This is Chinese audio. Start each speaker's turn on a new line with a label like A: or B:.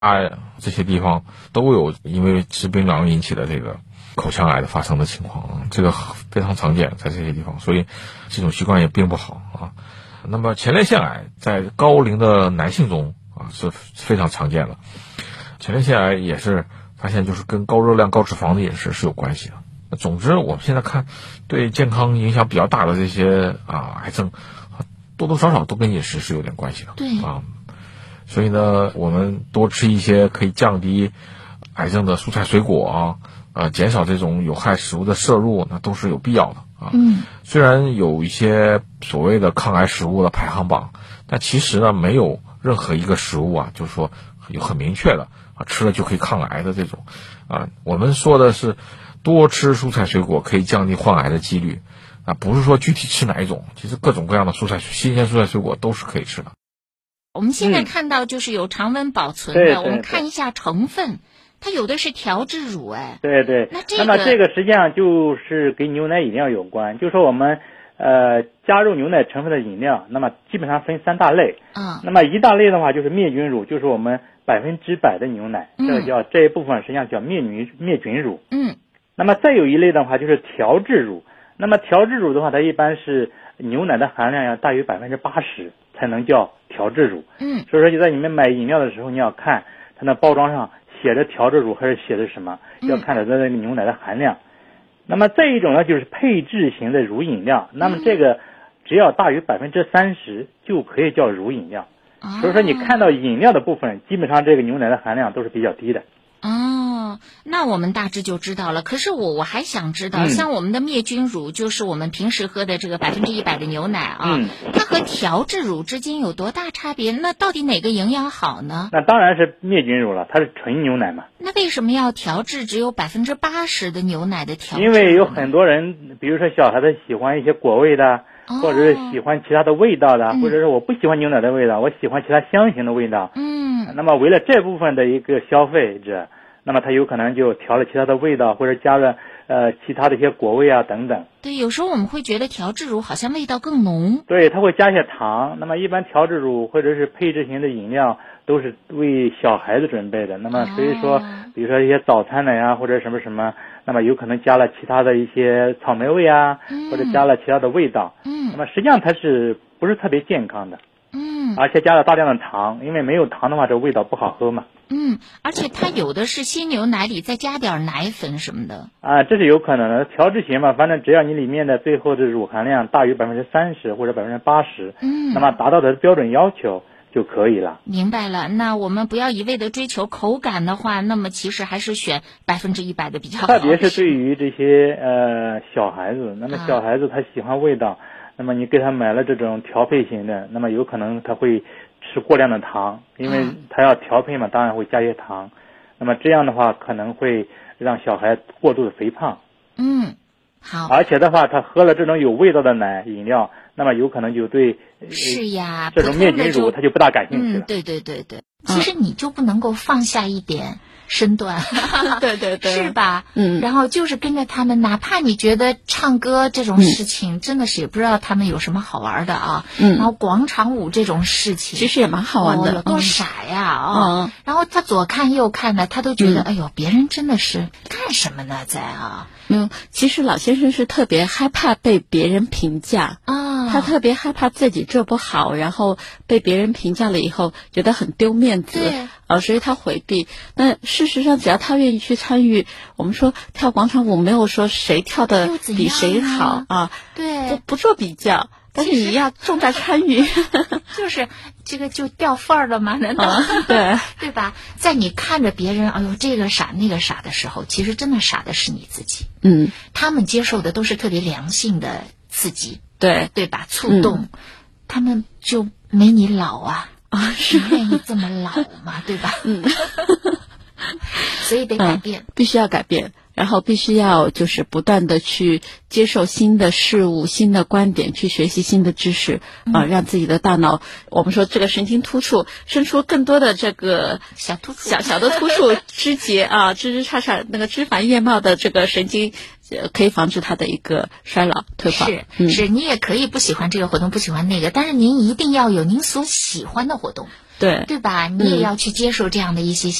A: 这些地方都有因为吃槟榔引起的这个口腔癌的发生的情况，这个非常常见在这些地方，所以这种习惯也并不好啊。那么前列腺癌在高龄的男性中是非常常见的，前列腺癌也是发现就是跟高热量高脂肪的饮食是有关系的。总之我们现在看对健康影响比较大的这些癌症多多少少都跟饮食是有点关系的。
B: 对
A: 所以呢我们多吃一些可以降低癌症的蔬菜水果减少这种有害食物的摄入，那都是有必要的虽然有一些所谓的抗癌食物的排行榜，但其实呢没有任何一个食物就是说有很明确的吃了就可以抗癌的这种我们说的是多吃蔬菜水果可以降低患癌的几率不是说具体吃哪一种，其实各种各样的新鲜蔬菜水果都是可以吃的。
B: 我们现在看到就是有常温保存的，我们看一下成分，它有的是调制乳
C: 对，那么这个实际上就是跟牛奶饮料有关，就是说我们加入牛奶成分的饮料，那么基本上分3大类那么一大类的话就是灭菌乳，就是我们100%的牛奶，这一部分实际上叫灭菌乳那么再有一类的话就是调制乳，那么调制乳的话它一般是牛奶的含量要大于80%才能叫调制乳所以说就在你们买饮料的时候，你要看它那包装上写着调制乳还是写的什么，要看着它那个牛奶的含量那么再一种呢就是配制型的乳饮料，那么这个只要大于30%就可以叫乳饮料所以说你看到饮料的部分基本上这个牛奶的含量都是比较低的
B: 那我们大致就知道了。可是我还想知道像我们的灭菌乳，就是我们平时喝的这个100%的牛奶它和调制乳之间有多大差别？那到底哪个营养好呢？
C: 那当然是灭菌乳了，它是纯牛奶嘛。
B: 那为什么要调制只有80%的牛奶的调制？
C: 因为有很多人比如说小孩子喜欢一些果味的或者是喜欢其他的味道的或者是我不喜欢牛奶的味道，我喜欢其他香型的味道那么为了这部分的一个消费者，那么他有可能就调了其他的味道，或者加了其他的一些果味等等。
B: 对，有时候我们会觉得调制乳好像味道更浓。
C: 对，它会加一些糖。那么一般调制乳或者是配制型的饮料都是为小孩子准备的。那么所以说，比如说一些早餐奶或者什么，那么有可能加了其他的一些草莓味或者加了其他的味道。那么实际上它是不是特别健康的？而且加了大量的糖，因为没有糖的话，这味道不好喝嘛。
B: 而且它有的是新牛奶里再加点奶粉什么的
C: 这是有可能的。调制型嘛，反正只要你里面的最后的乳含量大于30%或者80%那么达到的标准要求就可以了。
B: 明白了。那我们不要一味的追求口感的话，那么其实还是选100%的比较好。
C: 特别是对于这些小孩子，那么小孩子他喜欢味道那么你给他买了这种调配型的，那么有可能他会吃过量的糖，因为他要调配嘛，当然会加些糖。那么这样的话可能会让小孩过度的肥胖。
B: 好。
C: 而且的话，他喝了这种有味道的饮料，那么有可能就对
B: 是呀，
C: 这种灭菌乳他就不大感兴趣了。
B: 对。其实你就不能够放下一点身段
D: 对
B: 是吧然后就是跟着他们，哪怕你觉得唱歌这种事情真的是也不知道他们有什么好玩的然后广场舞这种事情
D: 其实也蛮好玩的
B: 有多傻呀然后他左看右看的，他都觉得哎呦别人真的是干什么呢在
D: 其实老先生是特别害怕被别人评价他特别害怕自己做不好，然后被别人评价了以后觉得很丢面子所以他回避。那事实上只要他愿意去参与，我们说跳广场舞没有说谁跳的比谁好
B: 对，
D: 不做比较，但是你要重在参与
B: 就是这个就掉份儿了吗？难道对吧？在你看着别人哎呦这个傻那个傻的时候，其实真的傻的是你自己他们接受的都是特别良性的刺激对吧？触动他们就没你老是愿意这么老嘛对吧所以得改变
D: 必须要改变，然后必须要就是不断的去接受新的事物新的观点，去学习新的知识让自己的大脑我们说这个神经突触生出更多的这个
B: 小突触
D: 小的突触枝节枝枝杈杈那个枝繁叶茂的这个神经可以防止它的一个衰老退化。
B: 是你也可以不喜欢这个活动不喜欢那个，但是您一定要有您所喜欢的活动
D: 对
B: 对吧？你也要去接受这样的一些